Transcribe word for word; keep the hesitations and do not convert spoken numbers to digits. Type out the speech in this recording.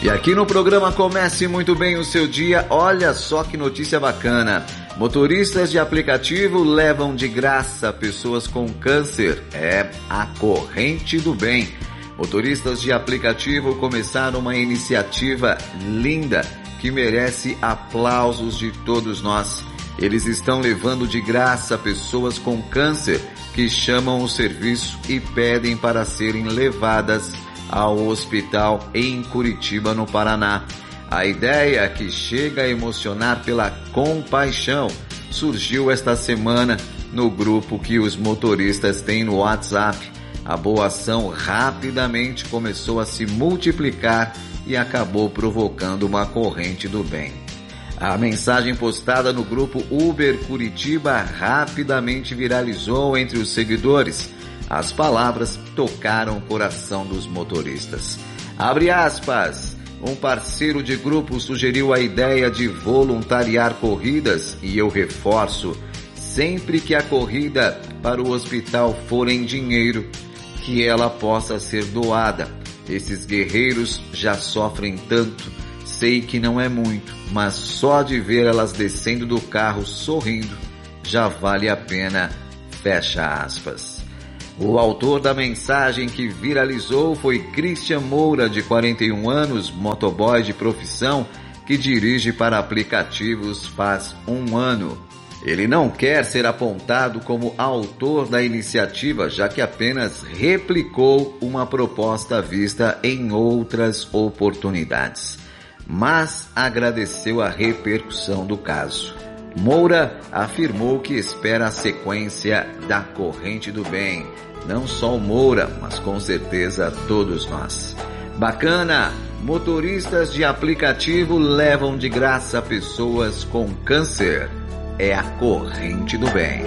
E aqui no programa Comece Muito Bem o Seu Dia, olha só que notícia bacana. Motoristas de aplicativo levam de graça pessoas com câncer. É a corrente do bem. Motoristas de aplicativo começaram uma iniciativa linda que merece aplausos de todos nós. Eles estão levando de graça pessoas com câncer que chamam o serviço e pedem para serem levadas ao hospital em Curitiba, no Paraná. A ideia, que chega a emocionar pela compaixão, surgiu esta semana no grupo que os motoristas têm no WhatsApp. A boa ação rapidamente começou a se multiplicar e acabou provocando uma corrente do bem. A mensagem postada no grupo Uber Curitiba rapidamente viralizou entre os seguidores. As palavras tocaram o coração dos motoristas. Abre aspas. Um parceiro de grupo sugeriu a ideia de voluntariar corridas e eu reforço, sempre que a corrida para o hospital for em dinheiro, que ela possa ser doada. Esses guerreiros já sofrem tanto, sei que não é muito, mas só de ver elas descendo do carro sorrindo, já vale a pena, fecha aspas. O autor da mensagem que viralizou foi Christian Moura, de quarenta e um anos, motoboy de profissão, que dirige para aplicativos faz um ano. Ele não quer ser apontado como autor da iniciativa, já que apenas replicou uma proposta vista em outras oportunidades, mas agradeceu a repercussão do caso. Moura afirmou que espera a sequência da corrente do bem. Não só o Moura, mas com certeza todos nós. Bacana! Motoristas de aplicativo levam de graça pessoas com câncer. É a corrente do bem.